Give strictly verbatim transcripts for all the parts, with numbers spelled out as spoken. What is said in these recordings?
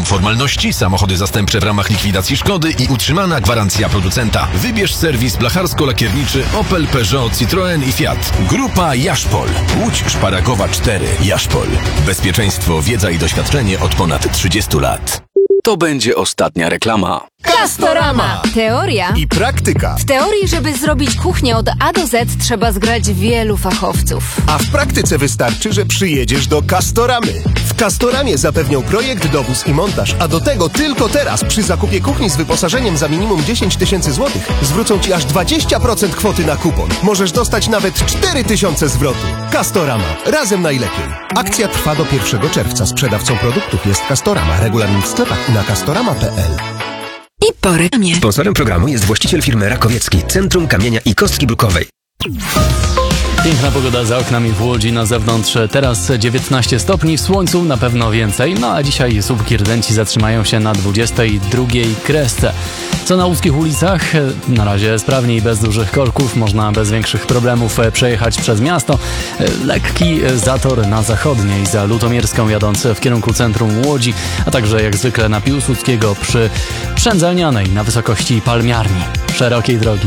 minimum formalności, samochody zastępcze w ramach likwidacji szkody i utrzymana gwarancja producenta. Wybierz serwis blacharsko-lakierniczy Opel, Peugeot, Citroen i Fiat. Grupa Jaszpol. Łódź Szparagowa cztery. Jaszpol. Bezpieczeństwo, wiedza i doświadczenie od ponad trzydziestu lat. To będzie ostatnia reklama. Castorama! Teoria i praktyka. W teorii, żeby zrobić kuchnię od A do Z, trzeba zgrać wielu fachowców. A w praktyce wystarczy, że przyjedziesz do Castoramy. W Castoramie zapewnią projekt, dowóz i montaż, a do tego tylko teraz przy zakupie kuchni z wyposażeniem za minimum dziesięć tysięcy złotych zwrócą Ci aż dwadzieścia procent kwoty na kupon. Możesz dostać nawet cztery tysiące zwrotu. Castorama. Razem najlepiej. Akcja trwa do pierwszego czerwca. Sprzedawcą produktów jest Castorama. Regulamin w sklepach i na castorama kropka p l. I po reklamie. Sponsorem programu jest właściciel firmy Rakowiecki, Centrum Kamienia i Kostki Brukowej. Piękna pogoda za oknami w Łodzi, na zewnątrz teraz dziewiętnaście stopni, w słońcu na pewno więcej, no a dzisiaj słupki rdenci zatrzymają się na dwudziestej drugiej kresce. Co na łódzkich ulicach? Na razie sprawnie i bez dużych korków, można bez większych problemów przejechać przez miasto. Lekki zator na zachodniej za Lutomierską jadąc w kierunku centrum Łodzi, a także jak zwykle na Piłsudskiego przy Przędzelnianej na wysokości Palmiarni. Szerokiej drogi.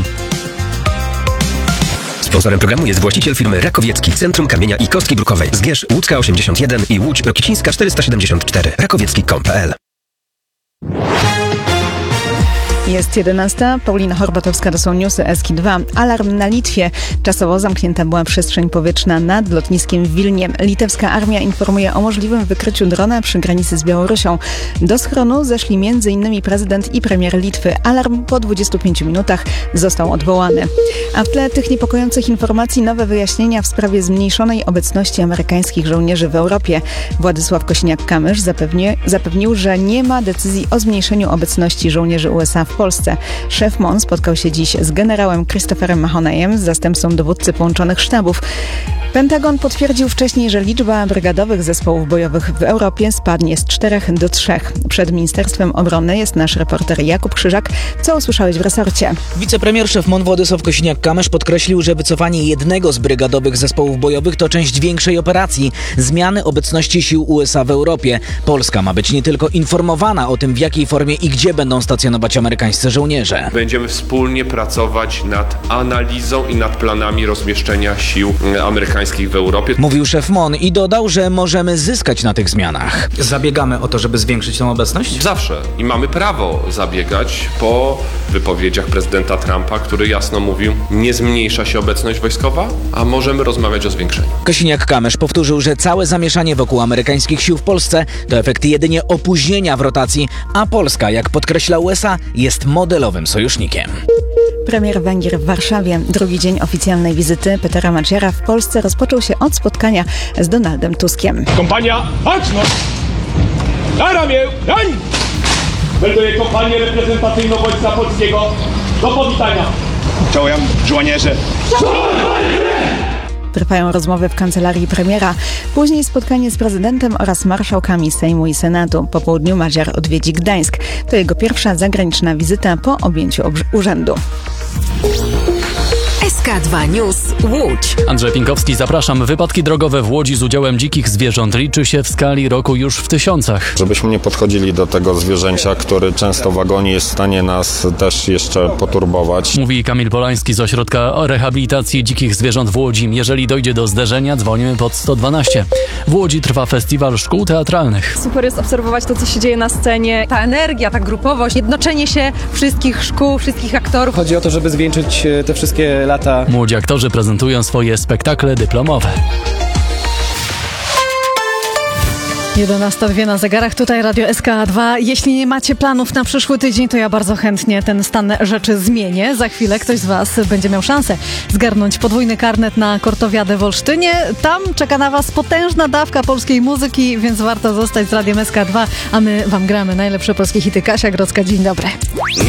Sponsorem programu jest właściciel firmy Rakowiecki, Centrum Kamienia i Kostki Brukowej. Zgierz Łódzka osiemdziesiąt jeden i Łódź Rokicińska czterysta siedemdziesiąt cztery. rakowiecki kropka com kropka p l. Jest jedenasta. Paulina Horbatowska, to są newsy S K dwa. Alarm na Litwie. Czasowo zamknięta była przestrzeń powietrzna nad lotniskiem w Wilnie. Litewska armia informuje o możliwym wykryciu drona przy granicy z Białorusią. Do schronu zeszli między innymi prezydent i premier Litwy. Alarm po dwudziestu pięciu minutach został odwołany. A w tle tych niepokojących informacji nowe wyjaśnienia w sprawie zmniejszonej obecności amerykańskich żołnierzy w Europie. Władysław Kosiniak-Kamysz zapewni, zapewnił, że nie ma decyzji o zmniejszeniu obecności żołnierzy U S A w W Polsce. Szef M O N spotkał się dziś z generałem Christopherem Mahoneyem, zastępcą dowódcy połączonych sztabów. Pentagon potwierdził wcześniej, że liczba brygadowych zespołów bojowych w Europie spadnie z czterech do trzech. Przed Ministerstwem Obrony jest nasz reporter Jakub Krzyżak. Co usłyszałeś w resorcie? Wicepremier szef M O N Władysław Kosiniak-Kamysz podkreślił, że wycofanie jednego z brygadowych zespołów bojowych to część większej operacji – zmiany obecności sił U S A w Europie. Polska ma być nie tylko informowana o tym, w jakiej formie i gdzie będą stacjonować amerykańscy żołnierze. Będziemy wspólnie pracować nad analizą i nad planami rozmieszczenia sił amerykańskich w Europie. Mówił szef M O N i dodał, że możemy zyskać na tych zmianach. Zabiegamy o to, żeby zwiększyć tę obecność? Zawsze. I mamy prawo zabiegać po wypowiedziach prezydenta Trumpa, który jasno mówił, nie zmniejsza się obecność wojskowa, a możemy rozmawiać o zwiększeniu. Kosiniak-Kamysz powtórzył, że całe zamieszanie wokół amerykańskich sił w Polsce to efekt jedynie opóźnienia w rotacji, a Polska, jak podkreśla U S A, jest modelowym sojusznikiem. Premier Węgier w Warszawie. Drugi dzień oficjalnej wizyty Petera Madziara w Polsce rozpoczął się od spotkania z Donaldem Tuskiem. Kompania, baczność! Na ramię, rań! Melduję kompanię reprezentacyjną Wojska Polskiego do powitania. Czołem, żołnierze! Trwają rozmowy w kancelarii premiera. Później spotkanie z prezydentem oraz marszałkami Sejmu i Senatu. Po południu Madziar odwiedzi Gdańsk. To jego pierwsza zagraniczna wizyta po objęciu urzędu. S K dwa News Łódź. Andrzej Pinkowski, zapraszam. Wypadki drogowe w Łodzi z udziałem dzikich zwierząt liczy się w skali roku już w tysiącach. Żebyśmy nie podchodzili do tego zwierzęcia, który często w wagonie jest w stanie nas też jeszcze poturbować. Mówi Kamil Polański z Ośrodka Rehabilitacji Dzikich Zwierząt w Łodzi. Jeżeli dojdzie do zderzenia, dzwonimy pod sto dwanaście. W Łodzi trwa festiwal szkół teatralnych. Super jest obserwować to, co się dzieje na scenie. Ta energia, ta grupowość, jednoczenie się wszystkich szkół, wszystkich aktorów. Chodzi o to, żeby zwieńczyć te wszystkie lata. Młodzi aktorzy prezentują swoje spektakle dyplomowe. jedenasta dwie na zegarach, tutaj Radio S K dwa. Jeśli nie macie planów na przyszły tydzień, to ja bardzo chętnie ten stan rzeczy zmienię. Za chwilę ktoś z Was będzie miał szansę zgarnąć podwójny karnet na Kortowiadę w Olsztynie. Tam czeka na Was potężna dawka polskiej muzyki, więc warto zostać z Radiem S K dwa, a my Wam gramy najlepsze polskie hity. Kasia Grodzka, dzień dobry.